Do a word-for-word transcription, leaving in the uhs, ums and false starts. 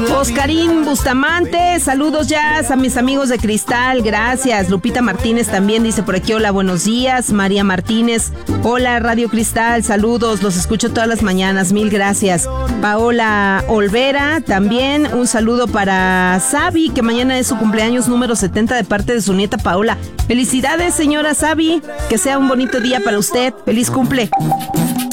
Oscarín Bustamante, saludos ya a mis amigos de Cristal, gracias. Lupita Martínez también dice por aquí, hola, buenos días. María Martínez, hola Radio Cristal, saludos, los escucho todas las mañanas, mil gracias. Paola Olvera, también un saludo para Sabi, que mañana es su cumpleaños número setenta de parte de su nieta Paola. Felicidades, señora Sabi, que sea un bonito día para usted, feliz cumple.